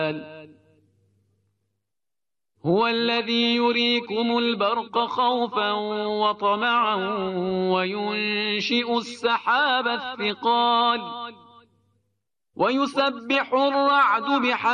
هو الذي يريكم البرق خوفا وطمعا وينشئ السحاب الثقال ويسبح الرعد بحمده